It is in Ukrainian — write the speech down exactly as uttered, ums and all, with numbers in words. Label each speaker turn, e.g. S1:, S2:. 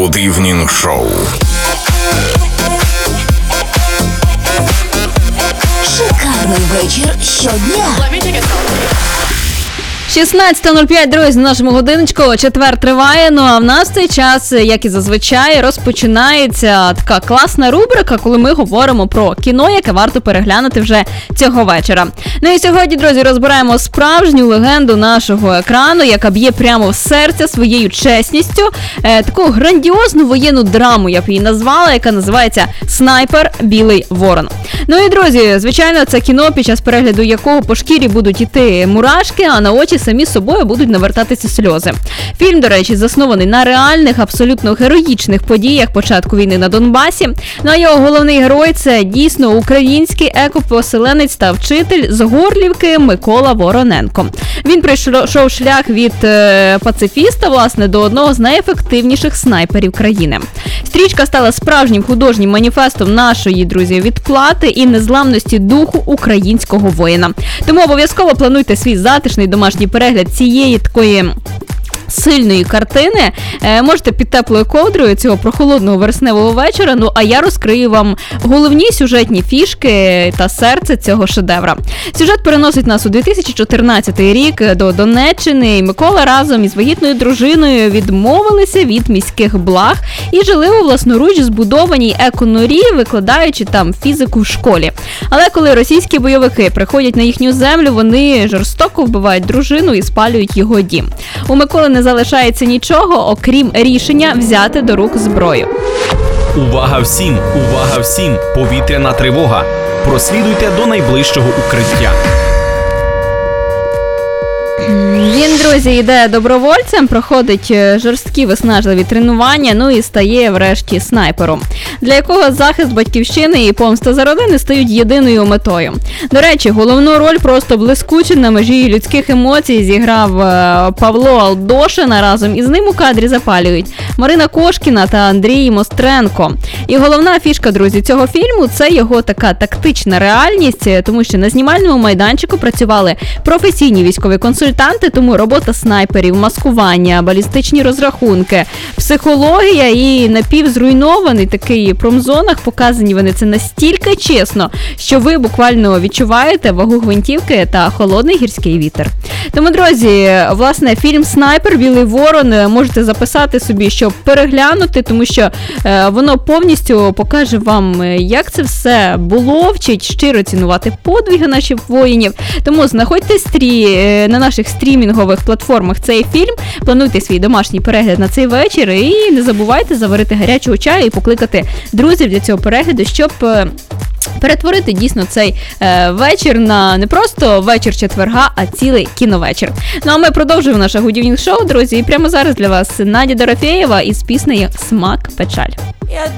S1: Good Evening Show.
S2: Шикарний вечір щодня.
S3: шістнадцята нуль п'ять, друзі, на нашому годиночку. Четвер триває, ну а в нас цей час, як і зазвичай, розпочинається така класна рубрика, коли ми говоримо про кіно, яке варто переглянути вже цього вечора. Ну і сьогодні, друзі, розбираємо справжню легенду нашого екрану, яка б'є прямо в серце своєю чесністю. Е, таку грандіозну воєнну драму, я б її назвала, яка називається «Снайпер. Білий ворон». Ну і, друзі, звичайно, це кіно, під час перегляду якого по шкірі будуть іти мурашки, а на очі самі собою будуть навертатися сльози. Фільм, до речі, заснований на реальних, абсолютно героїчних подіях початку війни на Донбасі. Ну а його головний герой – це дійсно український екопоселенець та вчитель з Горлівки Микола Вороненко. Він пройшов шлях від е, пацифіста, власне, до одного з найефективніших снайперів країни. Стрічка стала справжнім художнім маніфестом нашої, друзі, відплати і незламності духу українського воїна. Тому обов'язково плануйте свій затишний домашній перегляд цієї такої сильної картини. Е, можете під теплою ковдрою цього прохолодного вересневого вечора, ну а я розкрию вам головні сюжетні фішки та серце цього шедевра. Сюжет переносить нас у дві тисячі чотирнадцятий рік до Донеччини, і Микола разом із вагітною дружиною відмовилися від міських благ і жили у власноруч збудованій еконорі, викладаючи там фізику в школі. Але коли російські бойовики приходять на їхню землю, вони жорстоко вбивають дружину і спалюють його дім. У Миколи не залишається нічого, окрім рішення взяти до рук зброю.
S4: Увага всім! Увага всім! Повітряна тривога! Прослідуйте до найближчого укриття.
S3: Він, друзі, йде добровольцем, проходить жорсткі виснажливі тренування, ну і стає врешті снайпером, для якого захист батьківщини і помста за родини стають єдиною метою. До речі, головну роль просто блискуче на межі людських емоцій зіграв Павло Алдошин, а разом із ним у кадрі запалюють Марина Кошкіна та Андрій Мостренко. І головна фішка, друзі, цього фільму – це його така тактична реальність, тому що на знімальному майданчику працювали професійні військові консультанти, тому робота снайперів, маскування, балістичні розрахунки, психологія і напівзруйнований такий промзонах, показані вони це настільки чесно, що ви буквально відчуваєте вагу гвинтівки та холодний гірський вітер. Тому, друзі, власне, фільм «Снайпер. Білий ворон» можете записати собі, щоб переглянути, тому що е, воно повністю покаже вам, як це все було, вчить щиро цінувати подвиги наших воїнів. Тому знаходьте стрі е, на наших стрімінгових платформах цей фільм, плануйте свій домашній перегляд на цей вечір і не забувайте заварити гарячого чаю і покликати друзів для цього перегляду, щоб е, перетворити дійсно цей е, вечір на не просто вечір четверга, а цілий кіновечір. Ну а ми продовжуємо наше Good Evening Show, друзі, і прямо зараз для вас Надя Дорофєєва із піснею «Смак печаль».